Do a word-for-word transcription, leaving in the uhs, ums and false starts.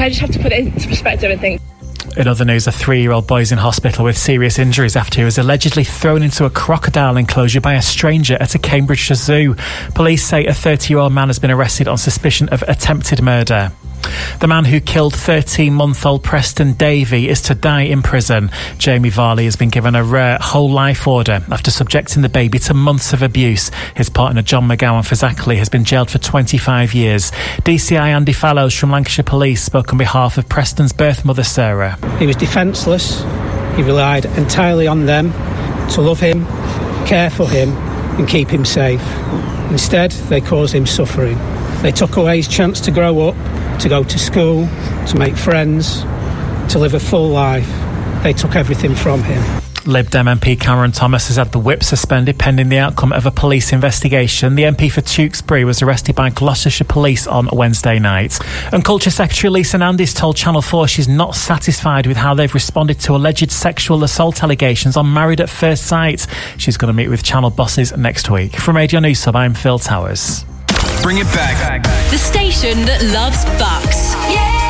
kind of just have to put it into perspective and think. In other news, a three-year-old boy is in hospital with serious injuries after he was allegedly thrown into a crocodile enclosure by a stranger at a Cambridgeshire zoo. Police say a thirty-year-old man has been arrested on suspicion of attempted murder. The man who killed thirteen-month-old Preston Davey is to die in prison. Jamie Varley has been given a rare whole-life order after subjecting the baby to months of abuse. His partner John McGowan Fazackley has been jailed for twenty-five years. D C I Andy Fallows from Lancashire Police spoke on behalf of Preston's birth mother Sarah. He was defenceless. He relied entirely on them to love him, care for him and keep him safe. Instead, they caused him suffering. They took away his chance to grow up, to go to school, to make friends, to live a full life. They took everything from him. Lib Dem M P Cameron Thomas has had the whip suspended pending the outcome of a police investigation. The M P for Tewkesbury was arrested by Gloucestershire Police on Wednesday night. And Culture Secretary Lisa Nandy's told Channel four she's not satisfied with how they've responded to alleged sexual assault allegations on Married at First Sight. She's going to meet with Channel bosses next week. From Radio News Hub, I'm Phil Towers. Bring it back. The station that loves Bucks. Yeah!